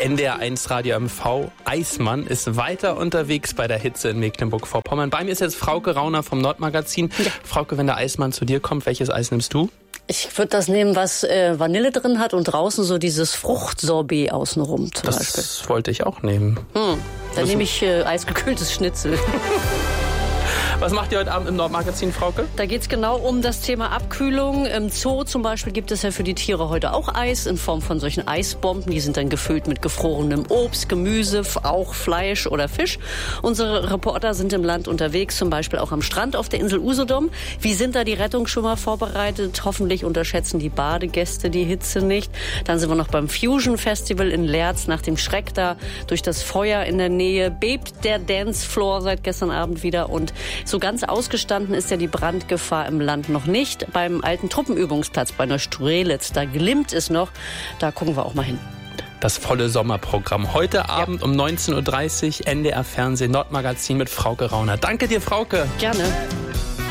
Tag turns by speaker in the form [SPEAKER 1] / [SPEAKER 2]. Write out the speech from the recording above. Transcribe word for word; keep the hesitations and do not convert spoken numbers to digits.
[SPEAKER 1] N D R eins Radio M V. Eismann ist weiter unterwegs bei der Hitze in Mecklenburg-Vorpommern. Bei mir ist jetzt Frauke Rauner vom Nordmagazin. Ja. Frauke, wenn der Eismann zu dir kommt, welches Eis nimmst du?
[SPEAKER 2] Ich würde das nehmen, was äh, Vanille drin hat und draußen so dieses Fruchtsorbet außenrum zum
[SPEAKER 1] das
[SPEAKER 2] Beispiel.
[SPEAKER 1] Das wollte ich auch nehmen.
[SPEAKER 2] Hm, dann nehme ich äh, eisgekühltes Schnitzel.
[SPEAKER 1] Was macht ihr heute Abend im Nordmagazin, Frauke?
[SPEAKER 2] Da geht es genau um das Thema Abkühlung. Im Zoo zum Beispiel gibt es ja für die Tiere heute auch Eis in Form von solchen Eisbomben. Die sind dann gefüllt mit gefrorenem Obst, Gemüse, auch Fleisch oder Fisch. Unsere Reporter sind im Land unterwegs, zum Beispiel auch am Strand auf der Insel Usedom. Wie sind da die Rettungsschwimmer vorbereitet? Hoffentlich unterschätzen die Badegäste die Hitze nicht. Dann sind wir noch beim Fusion Festival in Leerz. Nach dem Schreck da durch das Feuer in der Nähe bebt der Dancefloor seit gestern Abend wieder. Und so ganz ausgestanden ist ja die Brandgefahr im Land noch nicht. Beim alten Truppenübungsplatz bei Neustrelitz, da glimmt es noch. Da gucken wir auch mal hin.
[SPEAKER 1] Das volle Sommerprogramm. Heute Abend ja. um neunzehn Uhr dreißig N D R Fernsehen Nordmagazin mit Frauke Rauner. Danke dir, Frauke.
[SPEAKER 2] Gerne.